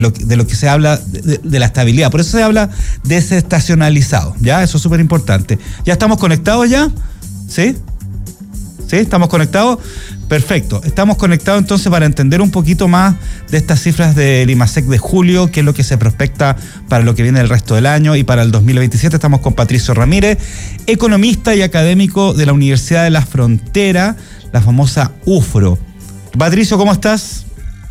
de lo que se habla de la estabilidad. Por eso se habla desestacionalizado, ¿ya? Eso es súper importante. ¿Ya estamos conectados ya? ¿Sí? ¿Sí? ¿Estamos conectados? Perfecto. Estamos conectados entonces para entender un poquito más de estas cifras del IMASEC de julio, qué es lo que se prospecta para lo que viene el resto del año y para el 2027. Estamos con Patricio Ramírez, economista y académico de la Universidad de la Frontera, la famosa UFRO. Patricio, ¿cómo estás?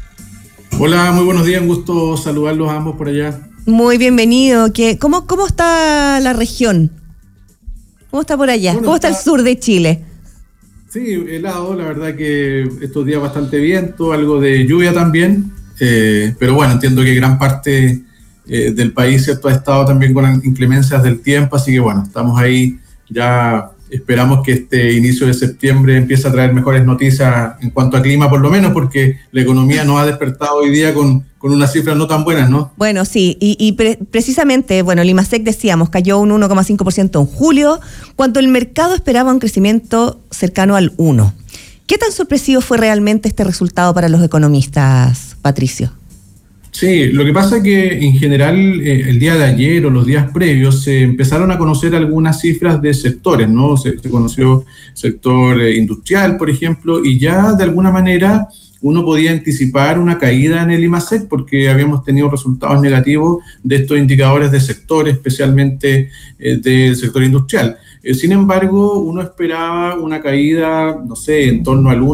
Hola, muy buenos días, un gusto saludarlos a ambos por allá. Muy bienvenido. ¿Cómo está la región? ¿Cómo está por allá? Bueno, ¿cómo está el sur de Chile? Sí, helado, la verdad que estos días bastante viento, algo de lluvia también, pero bueno, entiendo que gran parte del país, ¿cierto?, ha estado también con inclemencias del tiempo, así que bueno, estamos ahí, ya esperamos que este inicio de septiembre empiece a traer mejores noticias en cuanto a clima, por lo menos, porque la economía nos ha despertado hoy día con unas cifras no tan buenas, ¿no? Bueno, sí, precisamente, bueno, el IMASEC, decíamos, cayó un 1,5% en julio, cuando el mercado esperaba un crecimiento cercano al 1%. ¿Qué tan sorpresivo fue realmente este resultado para los economistas, Patricio? Sí, lo que pasa es que en general el día de ayer o los días previos se empezaron a conocer algunas cifras de sectores, ¿no? Se conoció sector industrial, por ejemplo, y ya de alguna manera uno podía anticipar una caída en el IMASEC porque habíamos tenido resultados negativos de estos indicadores de sector, especialmente del sector industrial. Sin embargo, uno esperaba una caída, no sé, en torno al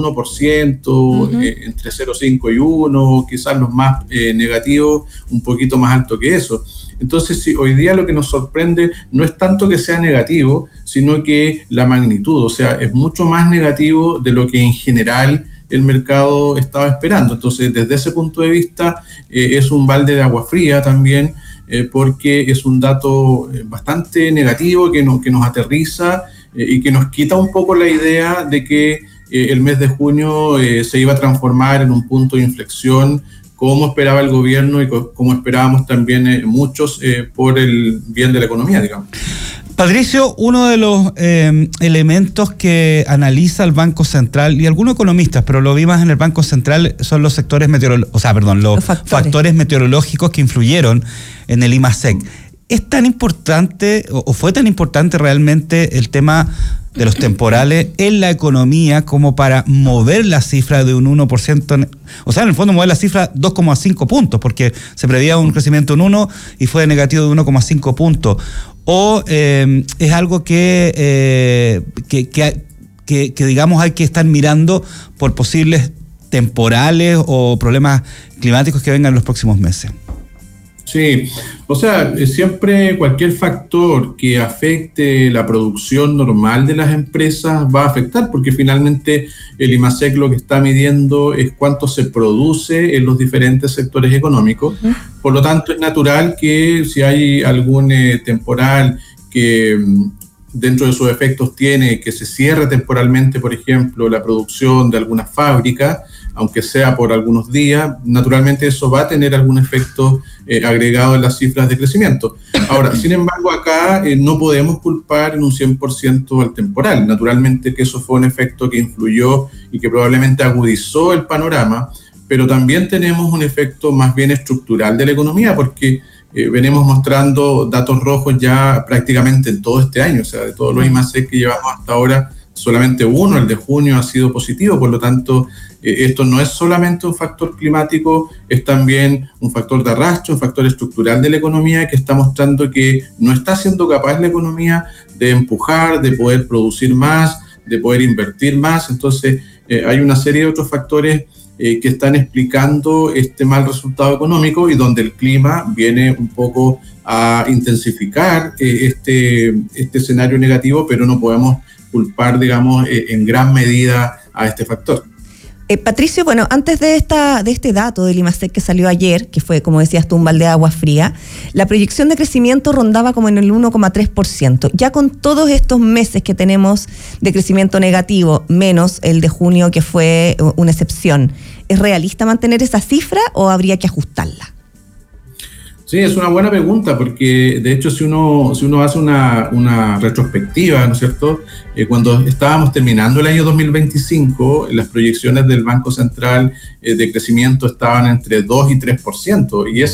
1%, entre 0,5 y 1, quizás los más negativos, un poquito más alto que eso. Entonces, sí, hoy día lo que nos sorprende no es tanto que sea negativo, sino que la magnitud, o sea, es mucho más negativo de lo que en general el mercado estaba esperando. Entonces, desde ese punto de vista, es un balde de agua fría también, porque es un dato bastante negativo que nos aterriza y que nos quita un poco la idea de que el mes de junio se iba a transformar en un punto de inflexión, como esperaba el gobierno y como esperábamos también muchos por el bien de la economía, digamos. Patricio, uno de los elementos que analiza el Banco Central y algunos economistas, pero lo vi más en el Banco Central, son los sectores los factores meteorológicos que influyeron en el IMASEC. ¿Es tan importante o fue tan importante realmente el tema de los temporales en la economía como para mover la cifra de un 1%? O sea, en el fondo mover la cifra 2,5 puntos, porque se preveía un crecimiento en 1 y fue negativo de 1,5 puntos. ¿O es algo que digamos hay que estar mirando por posibles temporales o problemas climáticos que vengan en los próximos meses? Sí, o sea, siempre cualquier factor que afecte la producción normal de las empresas va a afectar, porque finalmente el IMASEC lo que está midiendo es cuánto se produce en los diferentes sectores económicos. Por lo tanto, es natural que si hay algún temporal que dentro de sus efectos tiene que se cierre temporalmente, por ejemplo, la producción de alguna fábrica, aunque sea por algunos días, naturalmente eso va a tener algún efecto agregado en las cifras de crecimiento. Ahora, sin embargo, acá no podemos culpar en un 100% al temporal. Naturalmente que eso fue un efecto que influyó y que probablemente agudizó el panorama, pero también tenemos un efecto más bien estructural de la economía, porque venimos mostrando datos rojos ya prácticamente en todo este año. O sea, de todos los IMASEC que llevamos hasta ahora, solamente uno, el de junio, ha sido positivo. Por lo tanto, esto no es solamente un factor climático, es también un factor de arrastre, un factor estructural de la economía que está mostrando que no está siendo capaz la economía de empujar, de poder producir más, de poder invertir más. Entonces, hay una serie de otros factores que están explicando este mal resultado económico y donde el clima viene un poco a intensificar este escenario negativo, pero no podemos culpar, digamos, en gran medida a este factor. Patricio, bueno, antes de este dato del IMASEC que salió ayer, que fue, como decías tú, un balde de agua fría, la proyección de crecimiento rondaba como en el 1,3%. Ya con todos estos meses que tenemos de crecimiento negativo, menos el de junio, que fue una excepción, ¿es realista mantener esa cifra o habría que ajustarla? Sí, Sí, es una buena pregunta porque de hecho si uno hace una retrospectiva, ¿no es cierto? Cuando estábamos terminando el año 2025, las proyecciones del Banco Central de crecimiento estaban entre 2 y 3%, y